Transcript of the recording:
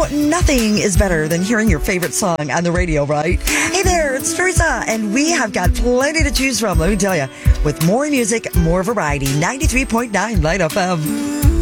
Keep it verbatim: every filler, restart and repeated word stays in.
know, nothing is better than hearing your favorite song on the radio, right? Hey there, it's Teresa, and we have got plenty to choose from, let me tell you. With more music, more variety, ninety-three point nine Light F M.